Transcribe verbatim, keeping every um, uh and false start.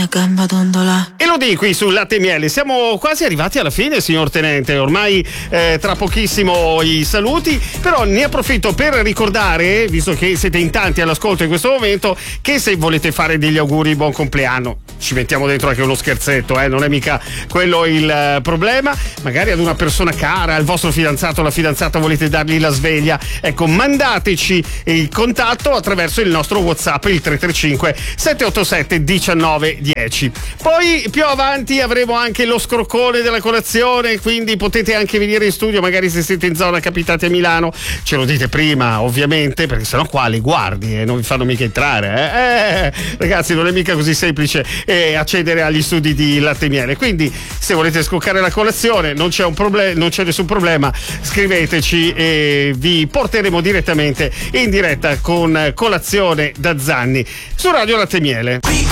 mia gamba dondola. E lo di qui sul Latte e Miele, siamo quasi arrivati alla fine, signor Tenente, ormai eh, tra pochissimo i saluti, però ne approfitto per ricordare, visto che siete in tanti all'ascolto in questo momento, che se volete fare degli auguri buon compleanno, ci mettiamo dentro anche uno scherzetto, eh, non è mica quello il uh, problema, magari ad una persona cara, al vostro fidanzato o la fidanzata volete dargli la sveglia, ecco, mandateci il contatto attraverso il nostro WhatsApp, il tre tre cinque sette otto sette uno nove uno zero. Poi più avanti avremo anche lo scroccone della colazione, quindi potete anche venire in studio, magari se siete in zona capitati a Milano, ce lo dite prima ovviamente, perché sennò qua le guardie eh, non vi fanno mica entrare, eh? Eh, ragazzi, non è mica così semplice eh, accedere agli studi di Latte e Miele, quindi se volete scoccare la colazione non c'è un problema, non c'è nessun problema, scriveteci e vi porteremo direttamente in diretta con Colazione da Zanni su Radio Latte e Miele.